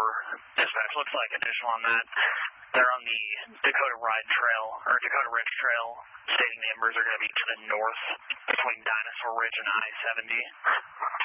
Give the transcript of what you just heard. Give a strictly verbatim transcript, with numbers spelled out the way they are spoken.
four. Dispatch looks like additional on that. They're on the Dakota Ride Trail, or Dakota Ridge Trail, stating the embers are going to be to the north between Dinosaur Ridge and I seventy.